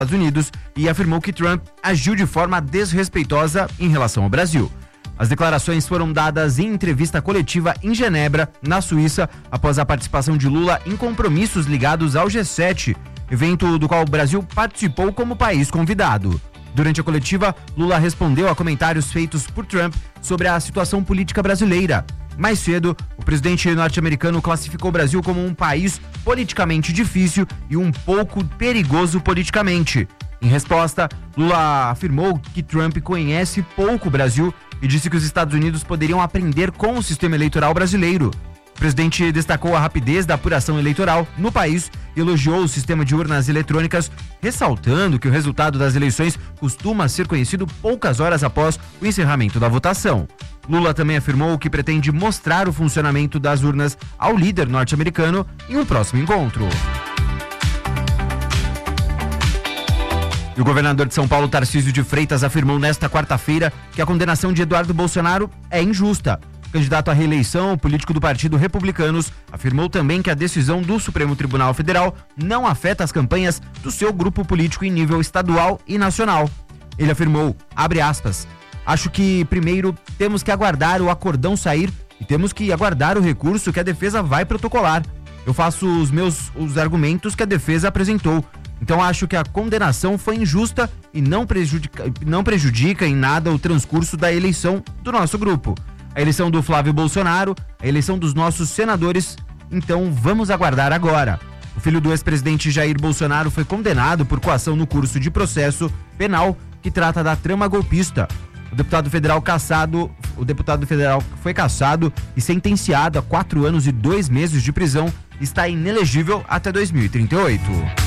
Estados Unidos e afirmou que Trump agiu de forma desrespeitosa em relação ao Brasil. As declarações foram dadas em entrevista coletiva em Genebra, na Suíça, após a participação de Lula em compromissos ligados ao G7, evento do qual o Brasil participou como país convidado. Durante a coletiva, Lula respondeu a comentários feitos por Trump sobre a situação política brasileira. Mais cedo, o presidente norte-americano classificou o Brasil como um país politicamente difícil e um pouco perigoso politicamente. Em resposta, Lula afirmou que Trump conhece pouco o Brasil e disse que os Estados Unidos poderiam aprender com o sistema eleitoral brasileiro. O presidente destacou a rapidez da apuração eleitoral no país e elogiou o sistema de urnas eletrônicas, ressaltando que o resultado das eleições costuma ser conhecido poucas horas após o encerramento da votação. Lula também afirmou que pretende mostrar o funcionamento das urnas ao líder norte-americano em um próximo encontro. E o governador de São Paulo, Tarcísio de Freitas, afirmou nesta quarta-feira que a condenação de Eduardo Bolsonaro é injusta. O candidato à reeleição, político do Partido Republicanos, afirmou também que a decisão do Supremo Tribunal Federal não afeta as campanhas do seu grupo político em nível estadual e nacional. Ele afirmou, abre aspas, acho que primeiro temos que aguardar o acordão sair e temos que aguardar o recurso que a defesa vai protocolar. Eu faço os argumentos que a defesa apresentou. Então acho que a condenação foi injusta e não prejudica em nada o transcurso da eleição do nosso grupo. A eleição do Flávio Bolsonaro, a eleição dos nossos senadores, então vamos aguardar agora. O filho do ex-presidente Jair Bolsonaro foi condenado por coação no curso de processo penal que trata da trama golpista. O deputado federal foi cassado e sentenciado a 4 anos e 2 meses de prisão, está inelegível até 2038.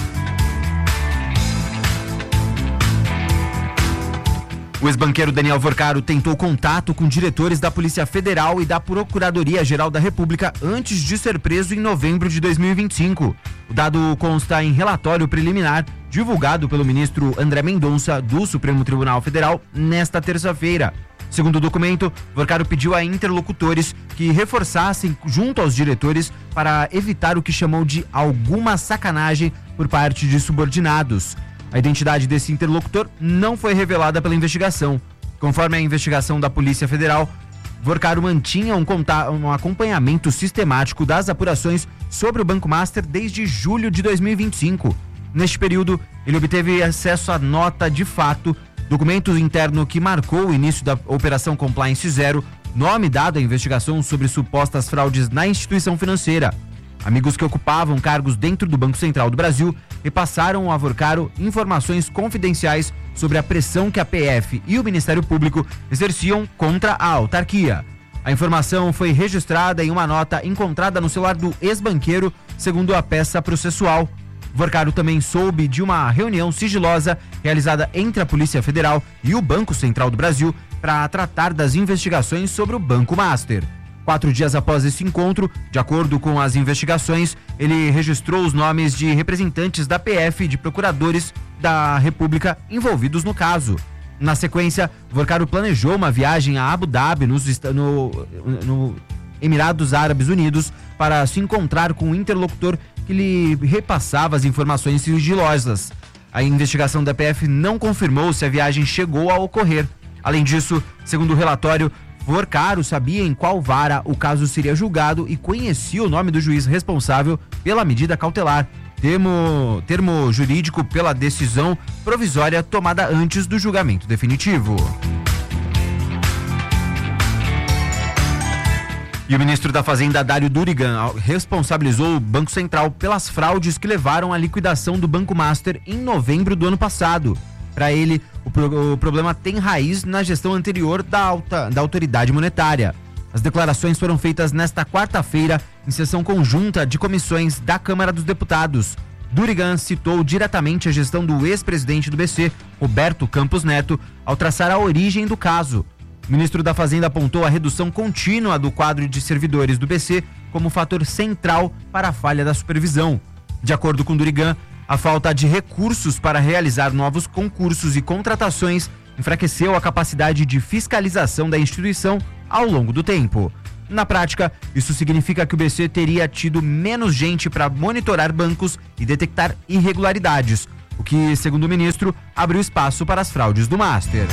O ex-banqueiro Daniel Vorcaro tentou contato com diretores da Polícia Federal e da Procuradoria-Geral da República antes de ser preso em novembro de 2025. O dado consta em relatório preliminar divulgado pelo ministro André Mendonça do Supremo Tribunal Federal nesta terça-feira. Segundo o documento, Vorcaro pediu a interlocutores que reforçassem junto aos diretores para evitar o que chamou de alguma sacanagem por parte de subordinados. A identidade desse interlocutor não foi revelada pela investigação. Conforme a investigação da Polícia Federal, Vorcaro mantinha um acompanhamento sistemático das apurações sobre o Banco Master desde julho de 2025. Neste período, ele obteve acesso à nota de fato, documento interno que marcou o início da Operação Compliance Zero, nome dado à investigação sobre supostas fraudes na instituição financeira. Amigos que ocupavam cargos dentro do Banco Central do Brasil repassaram a Vorcaro informações confidenciais sobre a pressão que a PF e o Ministério Público exerciam contra a autarquia. A informação foi registrada em uma nota encontrada no celular do ex-banqueiro, segundo a peça processual. Vorcaro também soube de uma reunião sigilosa realizada entre a Polícia Federal e o Banco Central do Brasil para tratar das investigações sobre o Banco Master. 4 dias após esse encontro, de acordo com as investigações, ele registrou os nomes de representantes da PF e de procuradores da República envolvidos no caso. Na sequência, Vorcaro planejou uma viagem a Abu Dhabi, no Emirados Árabes Unidos, para se encontrar com um interlocutor que lhe repassava as informações sigilosas. A investigação da PF não confirmou se a viagem chegou a ocorrer. Além disso, segundo o relatório, Vorcaro sabia em qual vara o caso seria julgado e conhecia o nome do juiz responsável pela medida cautelar, termo jurídico pela decisão provisória tomada antes do julgamento definitivo. E o ministro da Fazenda, Dário Durigan, responsabilizou o Banco Central pelas fraudes que levaram à liquidação do Banco Master em novembro do ano passado. Para ele, o problema tem raiz na gestão anterior da autoridade monetária. As declarações foram feitas nesta quarta-feira em sessão conjunta de comissões da Câmara dos Deputados. Durigan citou diretamente a gestão do ex-presidente do BC, Roberto Campos Neto, ao traçar a origem do caso. O ministro da Fazenda apontou a redução contínua do quadro de servidores do BC como fator central para a falha da supervisão. De acordo com Durigan, a falta de recursos para realizar novos concursos e contratações enfraqueceu a capacidade de fiscalização da instituição ao longo do tempo. Na prática, isso significa que o BC teria tido menos gente para monitorar bancos e detectar irregularidades, o que, segundo o ministro, abriu espaço para as fraudes do Master.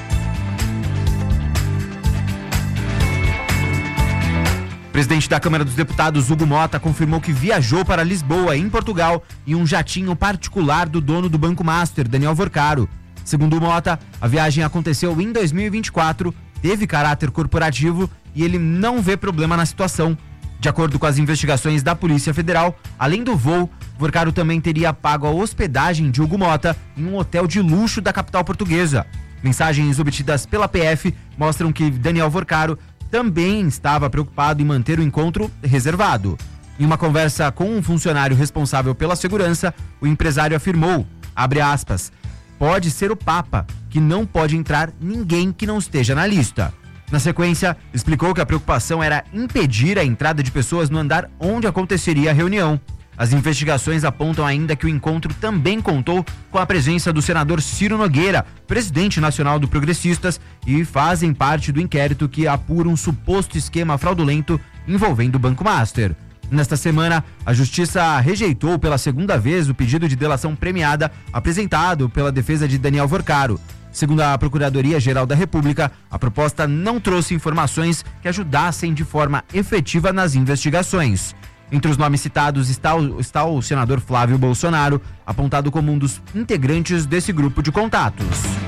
O presidente da Câmara dos Deputados, Hugo Mota, confirmou que viajou para Lisboa, em Portugal, em um jatinho particular do dono do Banco Master, Daniel Vorcaro. Segundo o Mota, a viagem aconteceu em 2024, teve caráter corporativo e ele não vê problema na situação. De acordo com as investigações da Polícia Federal, além do voo, Vorcaro também teria pago a hospedagem de Hugo Mota em um hotel de luxo da capital portuguesa. Mensagens obtidas pela PF mostram que Daniel Vorcaro também estava preocupado em manter o encontro reservado. Em uma conversa com um funcionário responsável pela segurança, o empresário afirmou, abre aspas, pode ser o Papa, que não pode entrar ninguém que não esteja na lista. Na sequência, explicou que a preocupação era impedir a entrada de pessoas no andar onde aconteceria a reunião. As investigações apontam ainda que o encontro também contou com a presença do senador Ciro Nogueira, presidente nacional do Progressistas, e fazem parte do inquérito que apura um suposto esquema fraudulento envolvendo o Banco Master. Nesta semana, a Justiça rejeitou pela segunda vez o pedido de delação premiada apresentado pela defesa de Daniel Vorcaro. Segundo a Procuradoria-Geral da República, a proposta não trouxe informações que ajudassem de forma efetiva nas investigações. Entre os nomes citados está o senador Flávio Bolsonaro, apontado como um dos integrantes desse grupo de contatos.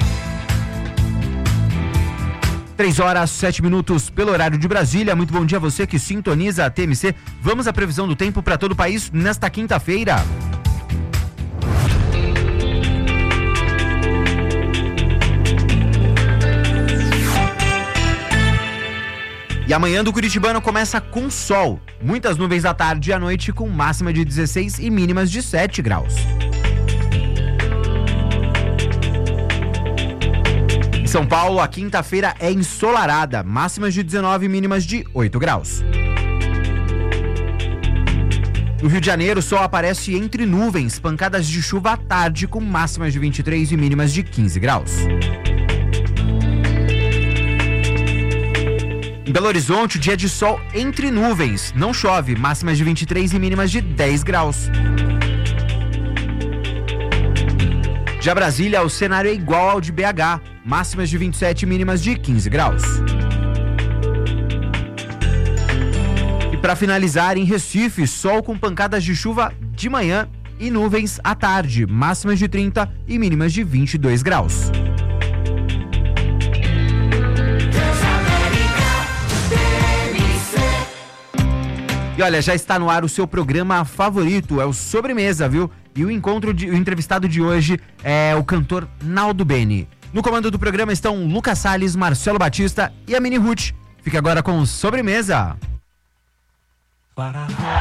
3h07 pelo horário de Brasília. Muito bom dia a você que sintoniza a TMC. Vamos à previsão do tempo para todo o país nesta quinta-feira. E amanhã do Curitibano começa com sol. Muitas nuvens à tarde e à noite com máxima de 16 e mínimas de 7 graus. Em São Paulo, a quinta-feira é ensolarada. Máximas de 19 e mínimas de 8 graus. No Rio de Janeiro, o sol aparece entre nuvens. Pancadas de chuva à tarde com máximas de 23 e mínimas de 15 graus. Em Belo Horizonte, dia de sol entre nuvens. Não chove, máximas de 23 e mínimas de 10 graus. Já Brasília, o cenário é igual ao de BH. Máximas de 27 e mínimas de 15 graus. E para finalizar, em Recife, sol com pancadas de chuva de manhã e nuvens à tarde. Máximas de 30 e mínimas de 22 graus. E olha, já está no ar o seu programa favorito, é o Sobremesa, viu? E o entrevistado de hoje é o cantor Naldo Beni. No comando do programa estão Lucas Salles, Marcelo Batista e a Mini Ruth. Fique agora com o Sobremesa.